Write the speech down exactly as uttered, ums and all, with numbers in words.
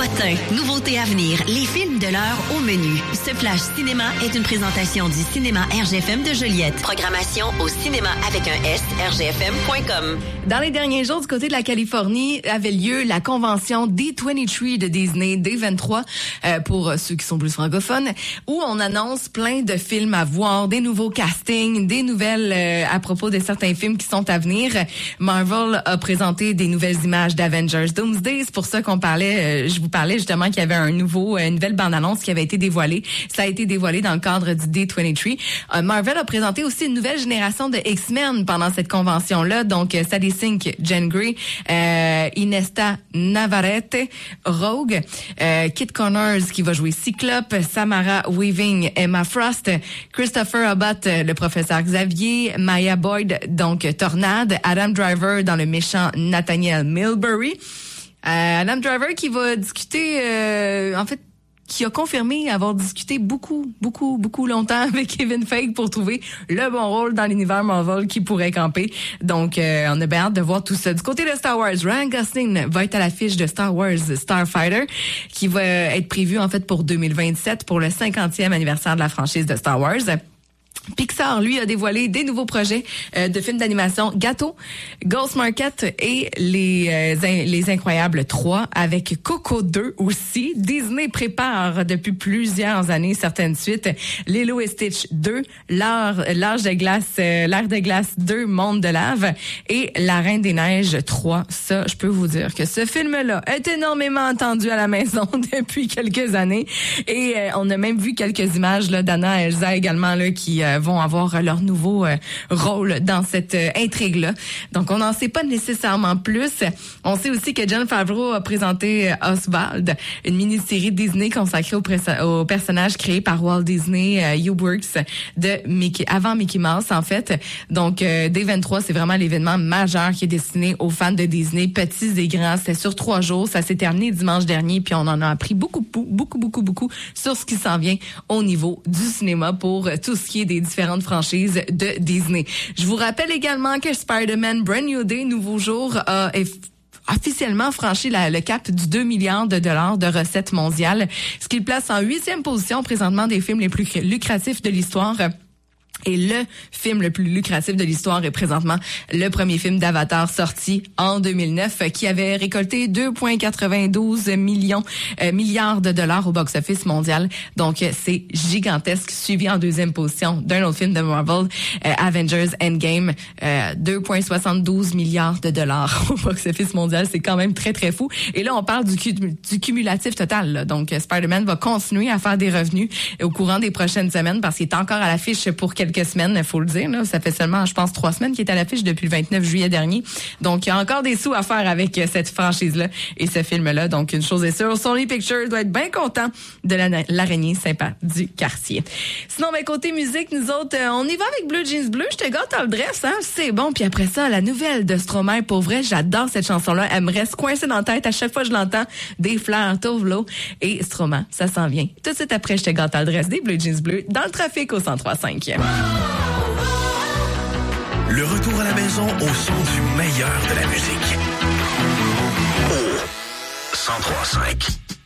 Potin, nouveauté à venir, les films de l'heure au menu. Ce flash cinéma est une présentation du cinéma R G F M de Joliette. Programmation au cinéma avec un S, R G F M point com. Dans les derniers jours, du côté de la Californie, avait lieu la convention D vingt-trois de Disney, D vingt-trois, euh, pour ceux qui sont plus francophones, où on annonce plein de films à voir, des nouveaux castings, des nouvelles euh, à propos de certains films qui sont à venir. Marvel a présenté des nouvelles images d'Avengers Doomsday. C'est pour ça qu'on parlait, euh, je vous parlais justement qu'il y avait un nouveau, une nouvelle bande-annonce qui avait été dévoilée. Ça a été dévoilé dans le cadre du D vingt-trois. Euh, Marvel a présenté aussi une nouvelle génération de X-Men pendant cette convention-là. Donc, euh, Sadie Sink, Jean Grey, euh, Inesta Navarrete, Rogue, euh, Kit Connors qui va jouer Cyclope, Samara Weaving, Emma Frost, Christopher Abbott, le professeur Xavier, Maya Boyd, donc Tornade, Adam Driver dans le méchant Nathaniel Milbury. Euh, Adam Driver qui va discuter, euh, en fait, qui a confirmé avoir discuté beaucoup, beaucoup, beaucoup longtemps avec Kevin Feige pour trouver le bon rôle dans l'univers Marvel qui pourrait camper. Donc, euh, on a bien hâte de voir tout ça. Du côté de Star Wars, Ryan Gosling va être à l'affiche de Star Wars Starfighter, qui va être prévu en fait pour deux mille vingt-sept, pour le cinquantième anniversaire de la franchise de Star Wars. Pixar, lui, a dévoilé des nouveaux projets euh, de films d'animation Gâteau, Ghost Market et les euh, in- les Incroyables trois, avec Coco deux aussi. Disney prépare depuis plusieurs années certaines suites. Lilo et Stitch deux, L'Art, L'Âge de glace, euh, L'Art de glace deux, Monde de lave et La Reine des Neiges trois. Ça, je peux vous dire que ce film-là est énormément attendu à la maison depuis quelques années et euh, on a même vu quelques images là d'Anna et Elsa également là qui euh, vont avoir leur nouveau euh, rôle dans cette euh, intrigue-là. Donc, on n'en sait pas nécessairement plus. On sait aussi que Jon Favreau a présenté euh, Oswald, une mini-série Disney consacrée au, pressa- au personnage créé par Walt Disney euh, U-Works de Mickey, avant Mickey Mouse, en fait. Donc, euh, D vingt-trois, c'est vraiment l'événement majeur qui est destiné aux fans de Disney, petits et grands. C'était sur trois jours. Ça s'est terminé dimanche dernier, puis on en a appris beaucoup, beaucoup, beaucoup, beaucoup sur ce qui s'en vient au niveau du cinéma pour tout ce qui est des différentes franchises de Disney. Je vous rappelle également que Spider-Man Brand New Day, nouveau jour, a officiellement franchi la, le cap du deux milliards de dollars de recettes mondiales, ce qui le place en huitième position présentement des films les plus lucratifs de l'histoire. Et le film le plus lucratif de l'histoire est présentement le premier film d'Avatar sorti en deux mille neuf qui avait récolté deux virgule quatre-vingt-douze millions euh, milliards de dollars au box-office mondial. Donc c'est gigantesque, suivi en deuxième position d'un autre film de Marvel, euh, Avengers Endgame, euh, deux virgule soixante-douze milliards de dollars au box-office mondial. C'est quand même très très fou. Et là on parle du, du cumulatif total, là. Donc Spider-Man va continuer à faire des revenus au courant des prochaines semaines parce qu'il est encore à l'affiche pour quelques quelques semaines, il faut le dire. Là. Ça fait seulement, je pense, trois semaines qu'il est à l'affiche depuis le vingt-neuf juillet dernier. Donc, il y a encore des sous à faire avec cette franchise-là et ce film-là. Donc, une chose est sûre, Sony Pictures doit être bien content de la, l'araignée sympa du quartier. Sinon, ben, côté musique, nous autres, on y va avec Blue Jeans Bleu. Je te gâte dans le dress, hein? C'est bon. Puis après ça, la nouvelle de Stromae, pour vrai, j'adore cette chanson-là. Elle me reste coincée dans la tête à chaque fois que je l'entends. Des fleurs, Tovlo et Stromae, ça s'en vient. Tout de suite après, je te gâte dans le dress des Blue Jeans Bleu dans le trafic au cent trois virgule cinq. Le retour à la maison au son du meilleur de la musique. Au cent trois virgule cinq.